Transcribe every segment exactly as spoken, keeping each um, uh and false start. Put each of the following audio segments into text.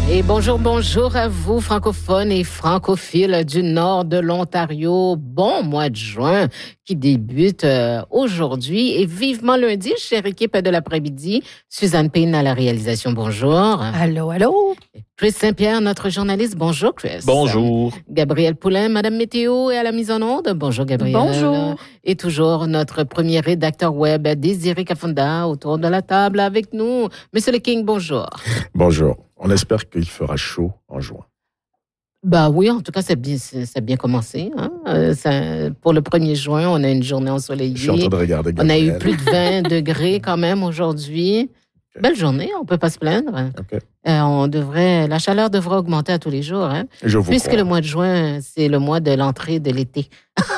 Et bonjour, bonjour à vous, francophones et francophiles du nord de l'Ontario. Bon mois de juin qui débute euh, aujourd'hui et vivement lundi. Chère équipe de l'après-midi, Suzanne Payne à la réalisation. Bonjour. Allô, allô. Chris Saint-Pierre, notre journaliste. Bonjour, Chris. Bonjour. Gabriel Poulain, Madame Météo et à la mise en onde. Bonjour, Gabriel. Bonjour. Et toujours notre premier rédacteur web, Désiré Kafunda, autour de la table avec nous. Monsieur le King, bonjour. Bonjour. On espère qu'il fera chaud en juin. Bah oui, en tout cas, c'est bien, c'est, c'est bien commencé. Hein? Euh, ça, pour le premier juin, on a une journée ensoleillée. Je suis en train de regarder Gabriel. On a eu plus de vingt degrés quand même aujourd'hui. Okay. Belle journée, on ne peut pas se plaindre. Okay. Euh, on devrait, la chaleur devrait augmenter à tous les jours. Hein? Je vous Puisque crois. le mois de juin, c'est le mois de l'entrée de l'été.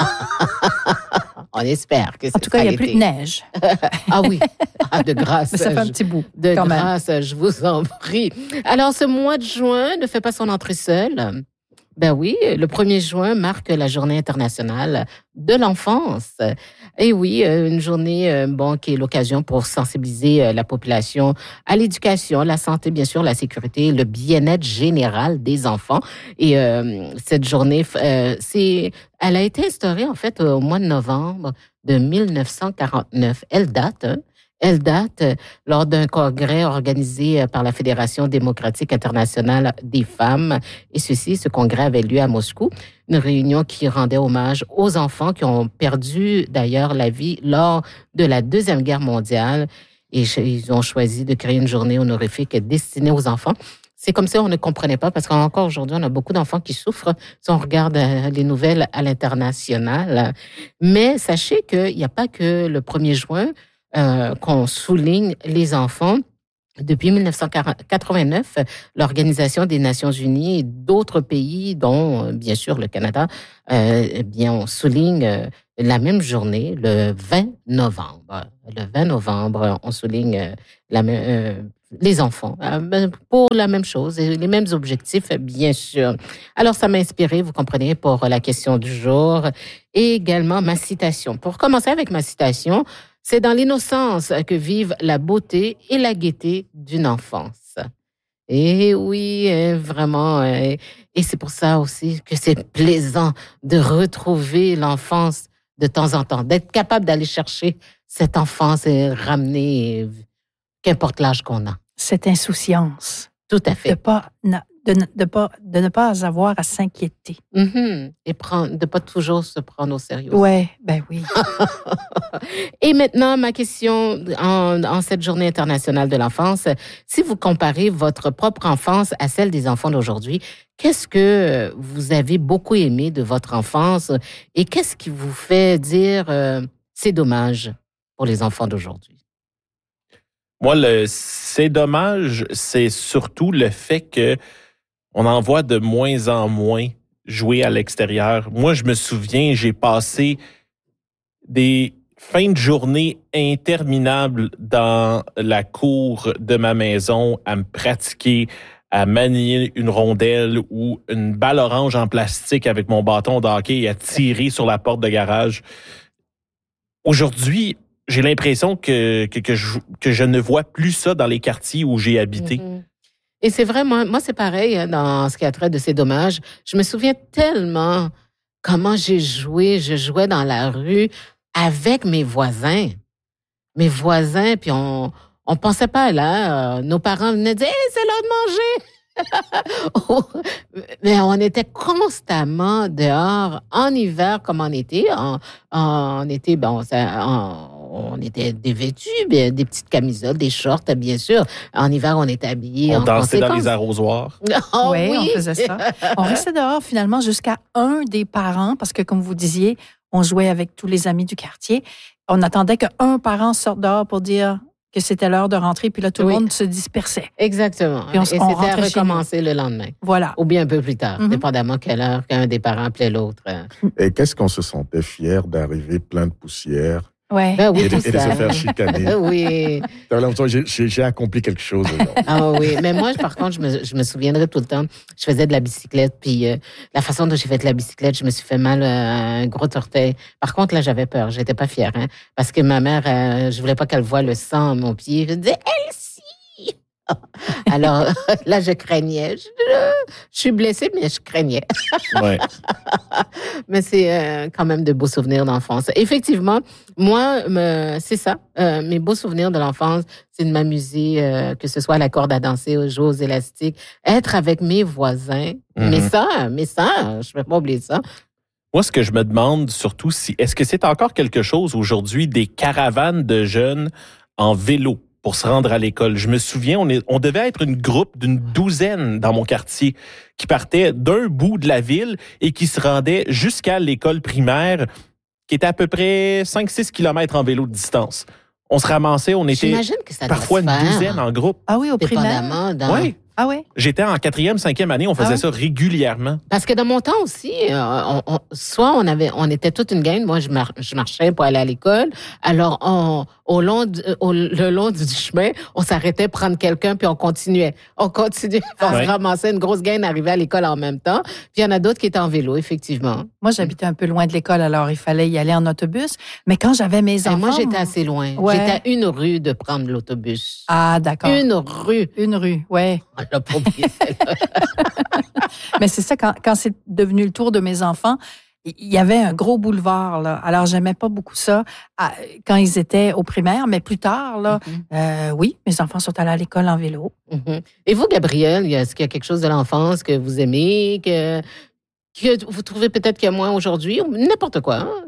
On espère que c'est En tout cas, il n'y a plus de neige. Ah oui, ah, de grâce. Ça fait un petit bout. De quand grâce, même. je vous en prie. Alors, ce mois de juin ne fait pas son entrée seul. Ben oui, le premier juin marque la Journée internationale de l'enfance. Et oui, une journée bon, qui est l'occasion pour sensibiliser la population à l'éducation, la santé, bien sûr, la sécurité, le bien-être général des enfants. Et euh, cette journée, euh, c'est, elle a été instaurée en fait au mois de novembre de dix-neuf cent quarante-neuf. Elle date, hein? Elle date lors d'un congrès organisé par la Fédération démocratique internationale des femmes. Et ceci, ce congrès avait lieu à Moscou. Une réunion qui rendait hommage aux enfants qui ont perdu d'ailleurs la vie lors de la Deuxième Guerre mondiale. Et ils ont choisi de créer une journée honorifique destinée aux enfants. C'est comme ça, on ne comprenait pas, parce qu'encore aujourd'hui, on a beaucoup d'enfants qui souffrent si on regarde les nouvelles à l'international. Mais sachez qu'il n'y a pas que le premier juin Euh, qu'on souligne les enfants. Depuis dix-neuf cent quatre-vingt-neuf, l'Organisation des Nations Unies et d'autres pays, dont bien sûr le Canada, euh, eh bien, on souligne euh, la même journée, le vingt novembre. Le vingt novembre, on souligne euh, la même, euh, les enfants euh, pour la même chose et les mêmes objectifs, bien sûr. Alors, ça m'a inspiré, vous comprenez, pour la question du jour et également ma citation. Pour commencer avec ma citation, c'est dans l'innocence que vivent la beauté et la gaieté d'une enfance. Et oui, vraiment. Et c'est pour ça aussi que c'est plaisant de retrouver l'enfance de temps en temps, d'être capable d'aller chercher cette enfance et ramener, qu'importe l'âge qu'on a. Cette insouciance. Tout à fait. De, pas, de, de, pas, de ne pas avoir à s'inquiéter. Mm-hmm. Et prendre, de ne pas toujours se prendre au sérieux. Oui, ben oui. Et maintenant, ma question en, en cette journée internationale de l'enfance, si vous comparez votre propre enfance à celle des enfants d'aujourd'hui, qu'est-ce que vous avez beaucoup aimé de votre enfance et qu'est-ce qui vous fait dire euh, c'est dommage pour les enfants d'aujourd'hui? Moi, le c'est dommage, c'est surtout le fait que on en voit de moins en moins jouer à l'extérieur. Moi, je me souviens, j'ai passé des fins de journée interminables dans la cour de ma maison à me pratiquer, à manier une rondelle ou une balle orange en plastique avec mon bâton de hockey et à tirer sur la porte de garage. Aujourd'hui, j'ai l'impression que, que, que, je, que je ne vois plus ça dans les quartiers où j'ai habité. Mm-hmm. Et c'est vraiment, moi c'est pareil hein, dans ce qui a trait de ces dommages. Je me souviens tellement comment j'ai joué. Je jouais dans la rue avec mes voisins. Mes voisins, puis on on pensait pas là. Euh, nos parents venaient dire hey, « c'est l'heure de manger ». Mais on était constamment dehors, en hiver comme en été. En, en été, bon, ça, en, on était dévêtus, des petites camisoles, des shorts, bien sûr. En hiver, on était habillés on en dansait conséquence. Dans les arrosoirs. Oh, oui, oui, on faisait ça. On restait dehors finalement jusqu'à un des parents, parce que comme vous disiez, on jouait avec tous les amis du quartier. On attendait qu'un parent sorte dehors pour dire que c'était l'heure de rentrer, puis là, tout oui. le monde se dispersait. Exactement. Puis on, et on c'était à recommencer le lendemain. Voilà. Ou bien un peu plus tard, mm-hmm. dépendamment quelle heure qu'un des parents appelait l'autre. Et qu'est-ce qu'on se sentait fier d'arriver plein de poussière ouais. ben oui, et, de, et de se faire chicaner. Oui. J'ai, j'ai, j'ai accompli quelque chose. Ah oui, mais moi, par contre, je me, je me souviendrai tout le temps, je faisais de la bicyclette, puis euh, la façon dont j'ai fait de la bicyclette, je me suis fait mal euh, un gros orteil. Par contre, là, j'avais peur, j'étais pas fière, hein, parce que ma mère, euh, je voulais pas qu'elle voie le sang à mon pied. Je disais, Elsie! Alors là, je craignais. Je, je suis blessée, mais je craignais. Ouais. Mais c'est euh, quand même de beaux souvenirs d'enfance. Effectivement, moi, me, c'est ça. Euh, mes beaux souvenirs de l'enfance, c'est de m'amuser, euh, que ce soit à la corde à danser, aux jeux aux élastiques, être avec mes voisins, Mhm. mes sœurs, mes sœurs, je ne peux pas oublier ça. Moi, ce que je me demande surtout, si est-ce que c'est encore quelque chose aujourd'hui des caravanes de jeunes en vélo pour se rendre à l'école? Je me souviens, on, est, on devait être une groupe d'une douzaine dans mon quartier qui partait d'un bout de la ville et qui se rendait jusqu'à l'école primaire, qui était à peu près cinq six kilomètres en vélo de distance. On se ramassait, on était J'imagine que ça doit parfois se une faire, douzaine en groupe. Ah oui, au primaire. dépendamment dans... Oui. Ah oui? J'étais en quatrième, cinquième année, on faisait Ah ouais? ça régulièrement. Parce que dans mon temps aussi, euh, on, on- soit on avait, on était toute une gang. Moi, je, mar- je marchais pour aller à l'école. Alors, on, au long, du, au, le long du chemin, on s'arrêtait prendre quelqu'un puis on continuait. On continuait. On Ouais. se ramassait une grosse gang arrivait à l'école en même temps. Puis il y en a d'autres qui étaient en vélo, effectivement. Moi, j'habitais un peu loin de l'école, alors il fallait y aller en autobus. Mais quand j'avais mes Et enfants... moi, j'étais assez loin. Ouais. J'étais à une rue de prendre l'autobus. Ah, d'accord. Une rue. Une rue, ouais. On l'a pas oublié, celle-là. Mais c'est ça, quand, quand c'est devenu le tour de mes enfants, il y avait un gros boulevard, là. Alors, j'aimais pas beaucoup ça à- quand ils étaient au primaire, mais plus tard, là, Mhm. euh, oui, mes enfants sont allés à l'école en vélo. Mhm. Et vous, Gabrielle, y a- est-ce qu'il y a quelque chose de l'enfance que vous aimez, que, que vous trouvez peut-être qu'il y a moins aujourd'hui, ou n'importe quoi? Hein?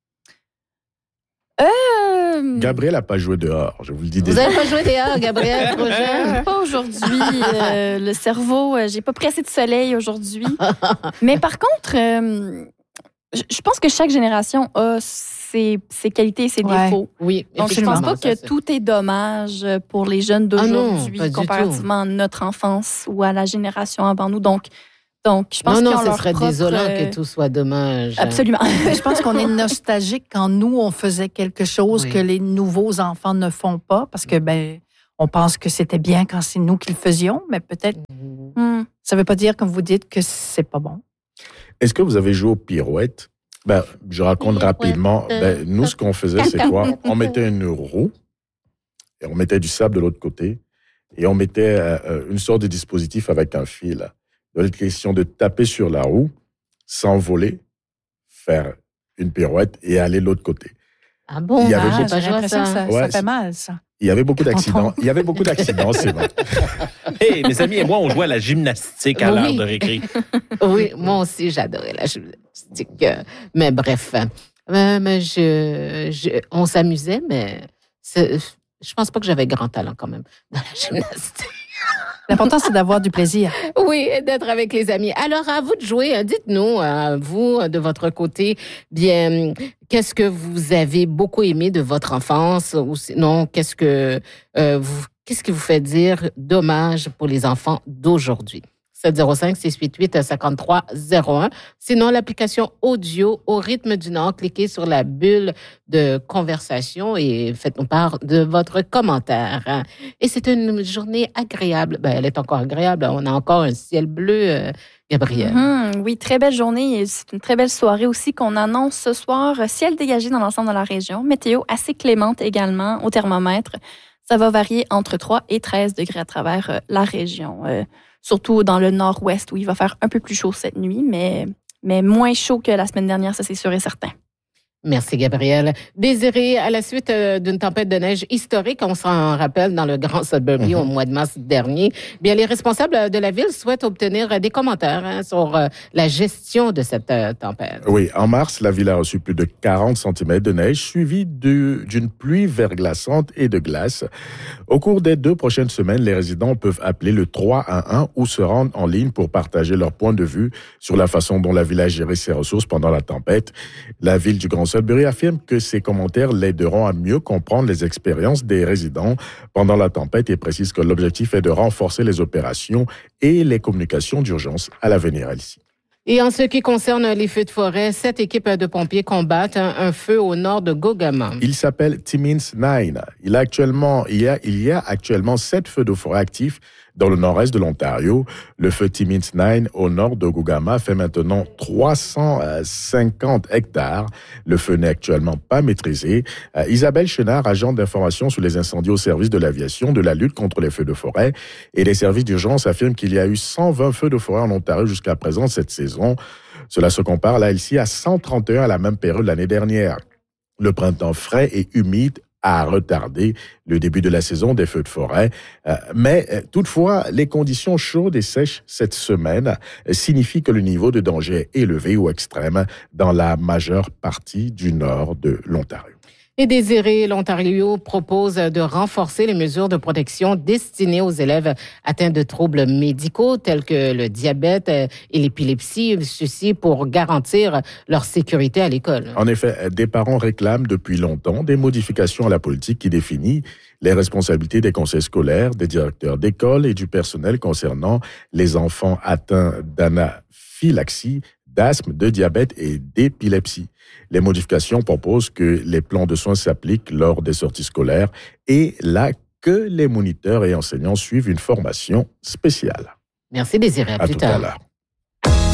Euh, Gabriel n'a pas joué dehors, je vous le dis Vous déjà. n'avez pas joué dehors, Gabrielle, trop jeune? Pas aujourd'hui. euh, le cerveau, euh, j'ai pas pris assez de soleil aujourd'hui. Mais par contre, euh, je je pense que chaque génération a ses, ses qualités et ses Ouais. défauts. Oui, Donc, je effectivement, pense pas ça, que c'est- tout est dommage pour les jeunes Ah non, d'aujourd'hui pas du comparativement à notre enfance ou à la génération avant nous. Donc, donc je pense Non, qu'ils non, ont ce leur serait propre, désolant euh, que tout soit dommage. Absolument. Je pense qu'on est nostalgique quand nous, on faisait quelque chose Oui. que les nouveaux enfants ne font pas, parce que, ben, on pense que c'était bien quand c'est nous qui le faisions, mais peut-être, Mhm. Hmm. ça veut pas dire, comme vous dites, que c'est pas bon. Est-ce que vous avez joué aux pirouettes? Ben, je raconte Pirouette. rapidement. Ben, nous, ce qu'on faisait, c'est quoi? On mettait une roue et on mettait du sable de l'autre côté et on mettait euh, une sorte de dispositif avec un fil. Donc, la question de taper sur la roue, s'envoler, faire une pirouette et aller de l'autre côté. Ah bon? Il y avait Ah, beaucoup- j'ai pas j'ai joué à l'impression que ça. ça, Ouais, ça fait c'est- mal, ça. Il y avait beaucoup Tonton. d'accidents. Il y avait beaucoup d'accidents, c'est vrai. Hey, mes amis et moi, on jouait à la gymnastique à Oui. l'heure de récré. Oui, moi aussi, j'adorais la gymnastique. euh, Mais bref, euh, mais je, je- on s'amusait, mais c'est- je pense pas que j'avais grand talent quand même dans la gymnastique. L'important, c'est d'avoir du plaisir. Oui, et d'être avec les amis. Alors, à vous de jouer. Dites-nous, euh, vous, de votre côté, bien, qu'est-ce que vous avez beaucoup aimé de votre enfance, ou sinon, qu'est-ce que euh, vous, qu'est-ce qui vous fait dire dommage pour les enfants d'aujourd'hui? sept zéro cinq, six huit huit, cinq trois zéro un. Sinon, l'application audio au rythme du Nord, cliquez sur la bulle de conversation et faites-nous part de votre commentaire. Et c'est une journée agréable. Ben, elle est encore agréable. On a encore un ciel bleu, euh, Gabrielle. Mhm, oui, très belle journée. Et c'est une très belle soirée aussi qu'on annonce ce soir. Ciel dégagé dans l'ensemble de la région. Météo assez clémente également au thermomètre. Ça va varier entre trois et treize degrés à travers euh, la région. Euh, surtout dans le nord-ouest où il va faire un peu plus chaud cette nuit, mais, mais moins chaud que la semaine dernière, ça c'est sûr et certain. Merci, Gabrielle. Désiré, à la suite euh, d'une tempête de neige historique, on s'en rappelle dans le Grand Sudbury Mhm. au mois de mars dernier, bien, les responsables de la ville souhaitent obtenir des commentaires hein, sur euh, la gestion de cette euh, tempête. Oui, en mars, la ville a reçu plus de quarante centimètres de neige, suivi de- d'une pluie verglaçante et de glace. Au cours des deux prochaines semaines, les résidents peuvent appeler le trois un un ou se rendre en ligne pour partager leur point de vue sur la façon dont la ville a géré ses ressources pendant la tempête. La ville du Grand Sudbury affirme que ces commentaires l'aideront à mieux comprendre les expériences des résidents pendant la tempête et précise que l'objectif est de renforcer les opérations et les communications d'urgence à l'avenir ici. Et en ce qui concerne les feux de forêt, sept équipes de pompiers combattent un, un feu au nord de Gogama. Il s'appelle Timmins Nine. Il, a actuellement, il, y a, il y a actuellement sept feux de forêt actifs Dans le nord-est de l'Ontario, le feu Timmins neuf au nord d'Ogugama fait maintenant trois cent cinquante hectares. Le feu n'est actuellement pas maîtrisé. Euh, Isabelle Chenard, agente d'information sur les incendies au service de l'aviation, de la lutte contre les feux de forêt et les services d'urgence, affirme qu'il y a eu cent vingt feux de forêt en Ontario jusqu'à présent cette saison. Cela se compare là ici à cent trente et un à la même période l'année dernière. Le printemps frais et humide a retardé le début de la saison des feux de forêt. Euh, mais euh, toutefois, les conditions chaudes et sèches cette semaine euh, signifient que le niveau de danger est élevé ou extrême dans la majeure partie du nord de l'Ontario. Et Désiré, l'Ontario propose de renforcer les mesures de protection destinées aux élèves atteints de troubles médicaux tels que le diabète et l'épilepsie, ceci pour garantir leur sécurité à l'école. En effet, des parents réclament depuis longtemps des modifications à la politique qui définit les responsabilités des conseils scolaires, des directeurs d'école et du personnel concernant les enfants atteints d'anaphylaxie, d'asthme, de diabète et d'épilepsie. Les modifications proposent que les plans de soins s'appliquent lors des sorties scolaires et là que les moniteurs et enseignants suivent une formation spéciale. Merci Désiré, à, à plus tout tard. À l'heure.